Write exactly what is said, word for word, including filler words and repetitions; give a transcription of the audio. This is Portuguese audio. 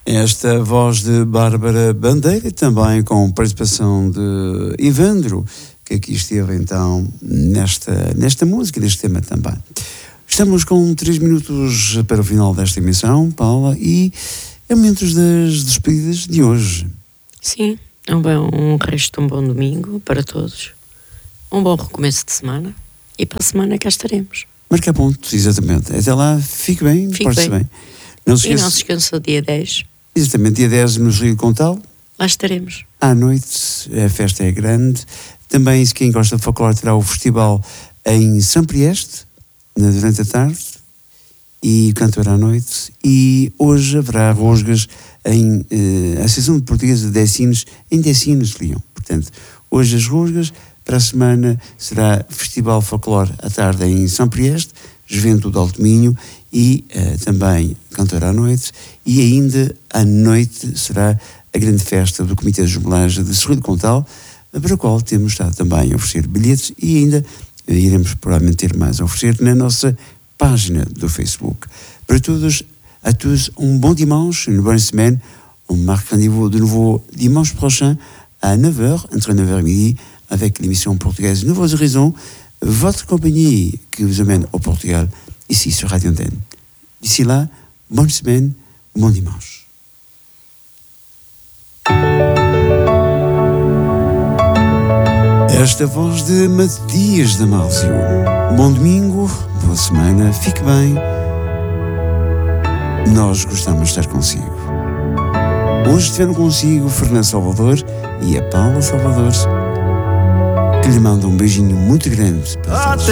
Esta voz de Bárbara Bandeira, também com participação de Ivandro, que aqui esteve então nesta, nesta música, neste tema também. Estamos com três minutos para o final desta emissão, Paula, e é momento das despedidas de hoje. Sim, um, bom, um resto de um bom domingo para todos, um bom recomeço de semana e para a semana cá estaremos. Marca ponto, exatamente. Até lá, fique bem, porte-se bem. Não se e não se esqueça do dia dez. Exatamente, dia dez no Rio Contal. Lá estaremos. À noite, a festa é grande. Também, se quem gosta de folclore, terá o festival em São Prieste, durante a tarde, e cantor à noite. E hoje haverá rosgas em eh, Associação Portuguesa de Decinos, em Decinos de Leão. Portanto, hoje as rosgas, para a semana será Festival Folclore à tarde em São Prieste, Juventude de Alto Minho e uh, também cantor à noite, e ainda à noite será a grande festa do Comitê de Jumelagem de Sorriso de Contal, para a qual temos estado também a oferecer bilhetes e ainda uh, iremos provavelmente ter mais a oferecer na nossa página do Facebook. Para todos, à tous, um bon dimanche, une bonne semaine. On marque rendez-vous de nouveau dimanche prochain à neuf heures, entre neuf heures et midi, avec l'émission portugaise Nouveaux Horizons, votre compagnie qui vous amène au Portugal, ici sur Radio Antenne. D'ici là, bonne semaine, bon dimanche. Esta voz de Matias Damasio. Bom domingo, boa semana, fique bem. Nós gostamos de estar consigo. Hoje estiveram consigo Fernando Salvador e a Paula Salvador, que lhe manda um beijinho muito grande para todos.